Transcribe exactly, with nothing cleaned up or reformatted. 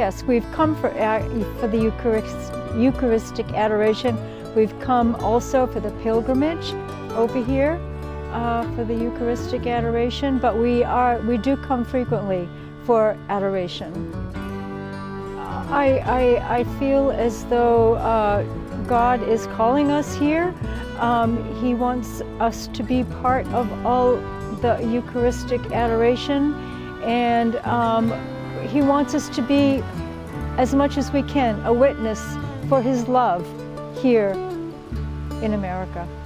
yes, we've come for, uh, for the Eucharist, Eucharistic adoration. We've come also for the pilgrimage over here uh, for the Eucharistic adoration, but we, are, we do come frequently for adoration. I, I, I feel as though uh, God is calling us here. Um, he wants us to be part of all the Eucharistic adoration, and um, He wants us to be, as much as we can, a witness for His love here in America.